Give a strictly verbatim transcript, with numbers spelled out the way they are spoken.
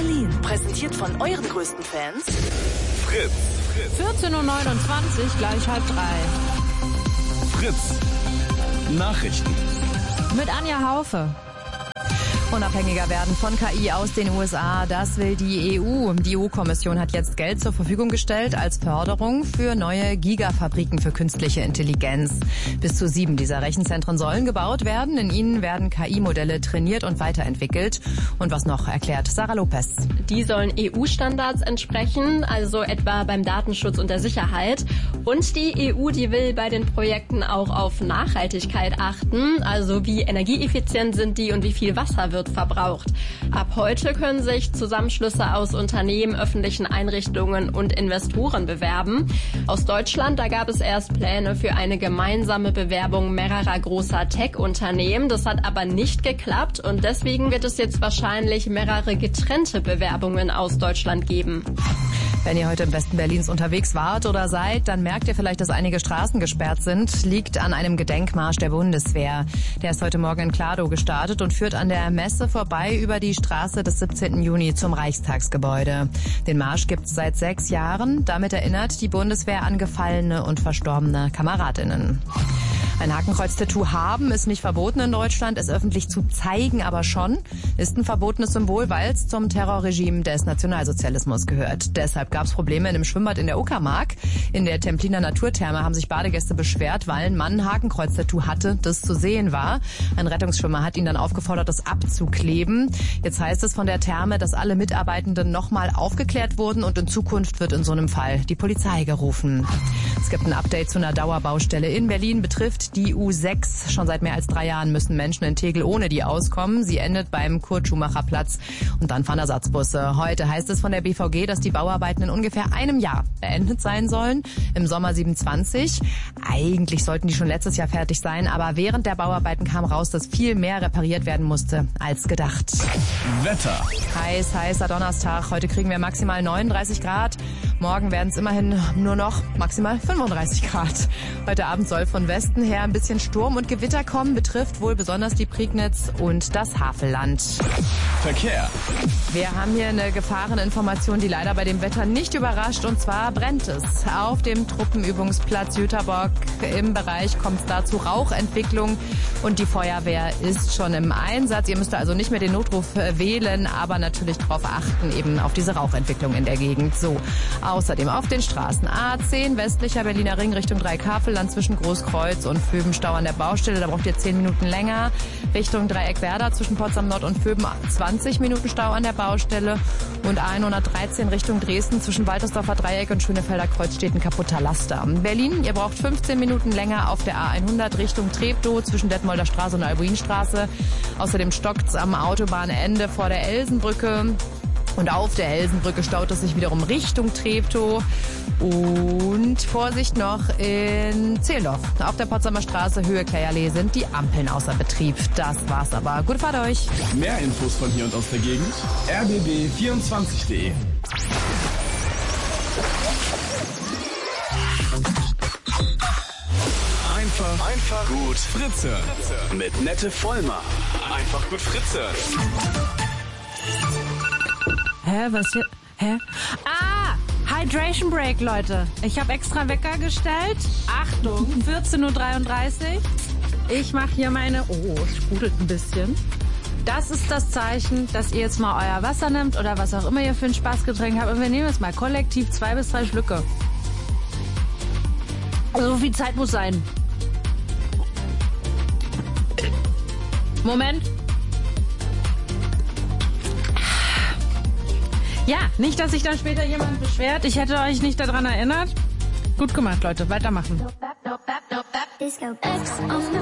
Berlin. Präsentiert von euren größten Fans. Fritz. Fritz. vierzehn Uhr neunundzwanzig, gleich halb drei. Fritz. Nachrichten. Mit Anja Haufe. Unabhängiger werden von K I aus den U S A, das will die E U. Die E U-Kommission hat jetzt Geld zur Verfügung gestellt als Förderung für neue Gigafabriken für künstliche Intelligenz. Bis zu sieben dieser Rechenzentren sollen gebaut werden. In ihnen werden K I-Modelle trainiert und weiterentwickelt. Und was noch, erklärt Sarah Lopez. Die sollen E U-Standards entsprechen, also etwa beim Datenschutz und der Sicherheit. Und die E U, die will bei den Projekten auch auf Nachhaltigkeit achten, also wie energieeffizient sind die und wie viel Wasser wird verbraucht. Ab heute können sich Zusammenschlüsse aus Unternehmen, öffentlichen Einrichtungen und Investoren bewerben. Aus Deutschland, da gab es erst Pläne für eine gemeinsame Bewerbung mehrerer großer Tech-Unternehmen. Das hat aber nicht geklappt und deswegen wird es jetzt wahrscheinlich mehrere getrennte Bewerbungen aus Deutschland geben. Wenn ihr heute im Westen Berlins unterwegs wart oder seid, dann merkt ihr vielleicht, dass einige Straßen gesperrt sind. Liegt an einem Gedenkmarsch der Bundeswehr. Der ist heute Morgen in Kladow gestartet und führt an der Messe vorbei über die Straße des siebzehnten Juni zum Reichstagsgebäude. Den Marsch gibt's seit sechs Jahren. Damit erinnert die Bundeswehr an gefallene und verstorbene Kameradinnen. Ein Hakenkreuz-Tattoo haben ist nicht verboten in Deutschland, es öffentlich zu zeigen aber schon. Ist ein verbotenes Symbol, weil es zum Terrorregime des Nationalsozialismus gehört. Deshalb gab es Probleme in einem Schwimmbad in der Uckermark. In der Templiner Naturtherme haben sich Badegäste beschwert, weil ein Mann ein Hakenkreuz-Tattoo hatte, das zu sehen war. Ein Rettungsschwimmer hat ihn dann aufgefordert, das abzukleben. Jetzt heißt es von der Therme, dass alle Mitarbeitenden nochmal aufgeklärt wurden und in Zukunft wird in so einem Fall die Polizei gerufen. Es gibt ein Update zu einer Dauerbaustelle in Berlin, betrifft die U sechs. Schon seit mehr als drei Jahren müssen Menschen in Tegel ohne die auskommen. Sie endet beim Kurt-Schumacher-Platz und dann fahren Ersatzbusse. Heute heißt es von der B V G, dass die Bauarbeiten in ungefähr einem Jahr beendet sein sollen. Im Sommer siebenundzwanzig. Eigentlich sollten die schon letztes Jahr fertig sein, aber während der Bauarbeiten kam raus, dass viel mehr repariert werden musste als gedacht. Wetter. Heiß, heißer Donnerstag. Heute kriegen wir maximal neununddreißig Grad. Morgen werden es immerhin nur noch maximal fünfunddreißig Grad. Heute Abend soll von Westen her ein bisschen Sturm und Gewitter kommen, betrifft wohl besonders die Prignitz und das Havelland. Verkehr. Wir haben hier eine Gefahreninformation, die leider bei dem Wetter nicht überrascht, und zwar brennt es. Auf dem Truppenübungsplatz Jüterbock im Bereich kommt es da zu Rauchentwicklung und die Feuerwehr ist schon im Einsatz. Ihr müsst also nicht mehr den Notruf wählen, aber natürlich darauf achten, eben auf diese Rauchentwicklung in der Gegend. So, außerdem auf den Straßen A zehn, westlicher Berliner Ring Richtung Dreikafelland zwischen Großkreuz und Föben Stau an der Baustelle, da braucht ihr zehn Minuten länger. Richtung Dreieck-Werder zwischen Potsdam Nord und Föben zwanzig Minuten Stau an der Baustelle und A hundertdreizehn Richtung Dresden zwischen Waltersdorfer Dreieck und Schönefelder Kreuz steht ein kaputter Laster. Berlin, ihr braucht fünfzehn Minuten länger auf der A hundert Richtung Treptow zwischen Detmolder Straße und Albuinstraße. Außerdem stockt's am Autobahnende vor der Elsenbrücke. Und auf der Elsenbrücke staut es sich wiederum Richtung Treptow. Und Vorsicht noch in Zehlendorf. Auf der Potsdamer Straße Höhe Klayallee sind die Ampeln außer Betrieb. Das war's aber. Gute Fahrt euch. Mehr Infos von hier und aus der Gegend. r b b vierundzwanzig punkt de Einfach, einfach gut Fritze. Fritze. Mit Nette Vollmer. Einfach gut Fritze. Hä, was hier? Hä? Ah! Hydration Break, Leute. Ich habe extra Wecker gestellt. Achtung, vierzehn Uhr dreiunddreißig. Ich mache hier meine... Oh, es sprudelt ein bisschen. Das ist das Zeichen, dass ihr jetzt mal euer Wasser nehmt oder was auch immer ihr für ein Spaßgetränk habt. Und wir nehmen jetzt mal kollektiv zwei bis drei Schlücke. Also so viel Zeit muss sein. Moment. Ja, nicht, dass sich dann später jemand beschwert. Ich hätte euch nicht daran erinnert. Gut gemacht, Leute. Weitermachen.